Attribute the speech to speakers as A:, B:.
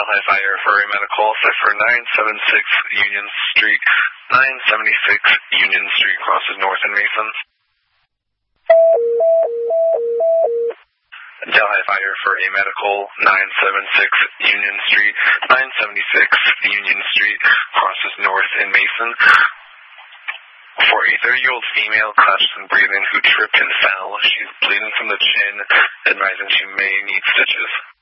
A: Delhi Fire for a medical set for 976 Union Street, 976 Union Street crosses north in Mason. Delhi Fire for a medical 976 Union Street, 976 Union Street crosses north in Mason. For a 30-year-old female clutched and breathing who tripped and fell, she's bleeding from the chin, advising she may need stitches.